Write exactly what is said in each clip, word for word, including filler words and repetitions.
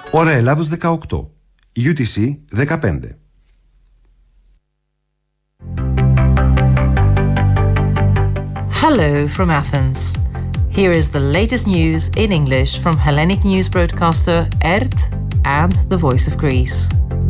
Ώρα Ελλάδος δεκαοκτώ. γιου τι σι δεκαπέντε. Hello from Athens. Here is the latest news in English from Hellenic news broadcaster E R T and the Voice of Greece.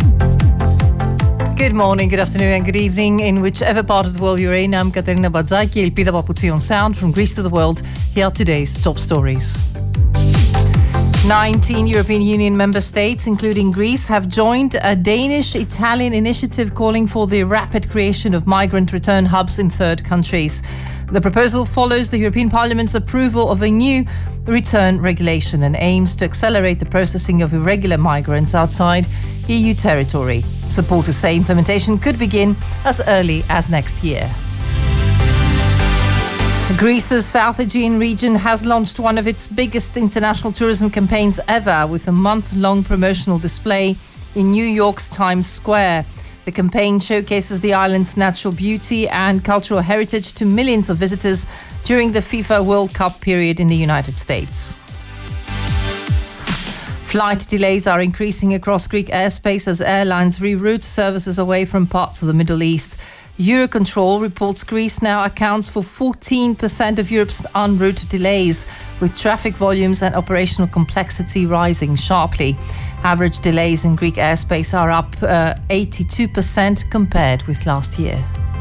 Good morning, good afternoon and good evening in whichever part of the world you're in. I'm Katerina Badzaki, Elpida Papoutsi on sound from Greece to the world. Here are today's top stories. nineteen European Union member states, including Greece, have joined a Danish-Italian initiative calling for the rapid creation of migrant return hubs in third countries. The proposal follows the European Parliament's approval of a new return regulation and aims to accelerate the processing of irregular migrants outside E U territory. Supporters say implementation could begin as early as next year. Greece's South Aegean region has launched one of its biggest international tourism campaigns ever with a month-long promotional display in New York's Times Square. The campaign showcases the island's natural beauty and cultural heritage to millions of visitors during the FIFA World Cup period in the United States. Flight delays are increasing across Greek airspace as airlines reroute services away from parts of the Middle East. Eurocontrol reports Greece now accounts for fourteen percent of Europe's en route delays, with traffic volumes and operational complexity rising sharply. Average delays in Greek airspace are up uh, eighty-two percent compared with last year.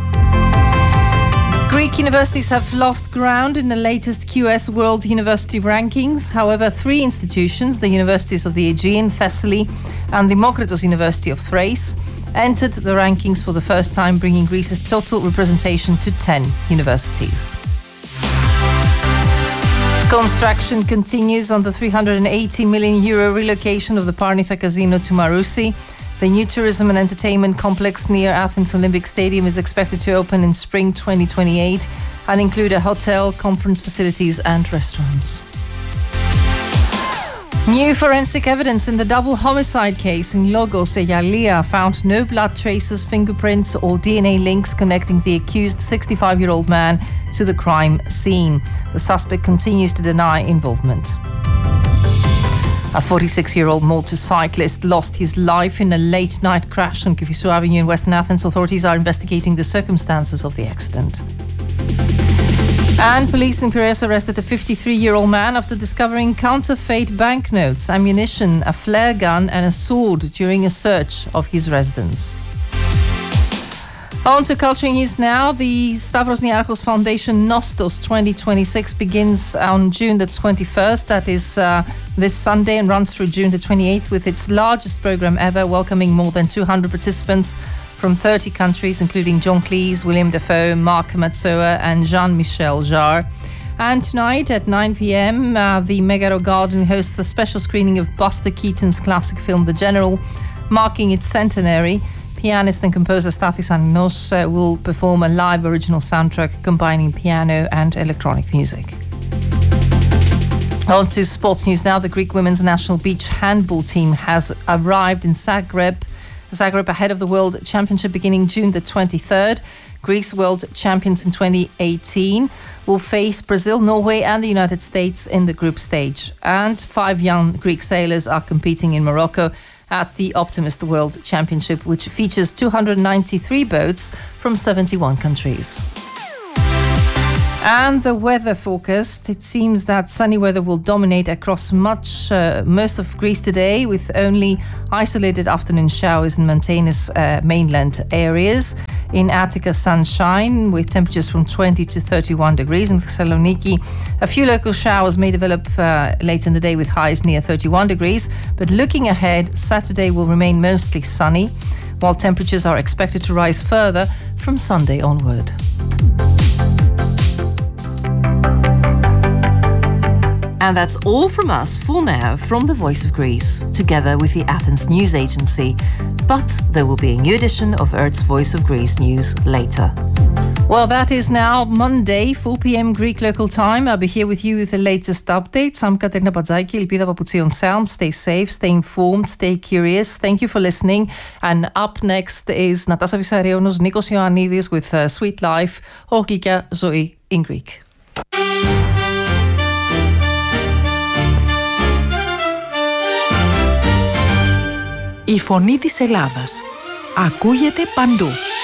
Greek universities have lost ground in the latest Q S World University Rankings. However, three institutions, the Universities of the Aegean, Thessaly and Demokritos University of Thrace, entered the rankings for the first time, bringing Greece's total representation to ten universities. Construction continues on the three hundred eighty million euro relocation of the Parnitha Casino to Marousi. The new tourism and entertainment complex near Athens Olympic Stadium is expected to open in spring twenty twenty-eight and include a hotel, conference facilities and restaurants. New forensic evidence in the double homicide case in Logos, Eyalia, found no blood traces, fingerprints or D N A links connecting the accused sixty-five-year-old man to the crime scene. The suspect continues to deny involvement. A forty-six-year-old motorcyclist lost his life in a late-night crash on Kyphissou Avenue in Western Athens. Authorities are investigating the circumstances of the accident. And police in Piraeus arrested a fifty-three-year-old man after discovering counterfeit banknotes, ammunition, a flare gun and a sword during a search of his residence. On to culture news now. The Stavros Niarchos Foundation Nostos twenty twenty-six begins on June the twenty-first. That is uh, this Sunday and runs through June the twenty-eighth with its largest program ever, welcoming more than two hundred participants from thirty countries, including John Cleese, William Dafoe, Mark Matsoa and Jean-Michel Jarre. And tonight at nine p.m, uh, the Megaro Garden hosts a special screening of Buster Keaton's classic film The General, marking its centenary. Pianist and composer Stathis Aninos uh, will perform a live original soundtrack combining piano and electronic music. On to sports news now. The Greek women's national beach handball team has arrived in Zagreb Zagreb ahead of the World Championship beginning June the twenty-third. Greece, world champions in twenty eighteen, will face Brazil, Norway and the United States in the group stage. And five young Greek sailors are competing in Morocco at the Optimist World Championship, which features two hundred ninety-three boats from seventy-one countries. And the weather forecast. It seems that sunny weather will dominate across much, uh, most of Greece today, with only isolated afternoon showers in mountainous uh, mainland areas. In Attica, sunshine with temperatures from twenty to thirty-one degrees. In Thessaloniki, a few local showers may develop uh, late in the day with highs near thirty-one degrees. But looking ahead, Saturday will remain mostly sunny, while temperatures are expected to rise further from Sunday onward. And that's all from us for now from the Voice of Greece, together with the Athens News Agency. But there will be a new edition of E R T's Voice of Greece news later. Well, that is now Monday, four p.m. Greek local time. I'll be here with you with the latest updates. I'm Katerina Badzaki, Elpida Papoutsi on sound. Stay safe, stay informed, stay curious. Thank you for listening. And up next is Natasha Vissarionos, Nikos Ioannidis with uh, Sweet Life, or Glykia Zoe in Greek. Η φωνή της Ελλάδας ακούγεται παντού.